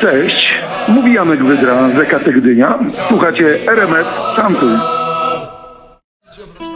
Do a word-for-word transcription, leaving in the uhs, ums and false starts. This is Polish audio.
Cześć, mówi Janek Wydra z E K T Gdynia. Słuchacie R M F Szantuj.